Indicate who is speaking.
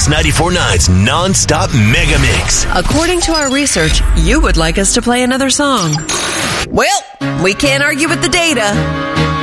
Speaker 1: Mix 94.9's non-stop mega mix.
Speaker 2: According to our research, you would like us to play another song. Well, we can't argue with the data.